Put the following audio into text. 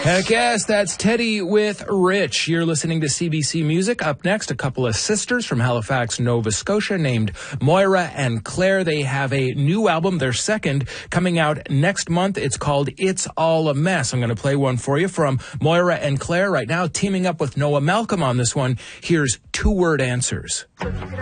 Heck yes, that's Teddy with Rich. You're listening to CBC Music. Up next, a couple of sisters from Halifax, Nova Scotia, named Moira and Claire. They have a new album, their second, coming out next month. It's called It's All a Mess. I'm going to play one for you from Moira and Claire right now, teaming up with Noah Malcolm on this one. Here's Two Word Answers.